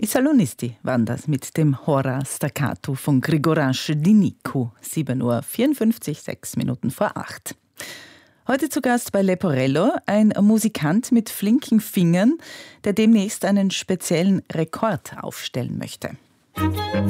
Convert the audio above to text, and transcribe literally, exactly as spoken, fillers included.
I Salonisti waren das mit dem Hora Staccato von Grigorache di Nicu. sieben Uhr vierundfünfzig, sechs Minuten vor acht. Heute zu Gast bei Leporello ein Musikant mit flinken Fingern, der demnächst einen speziellen Rekord aufstellen möchte.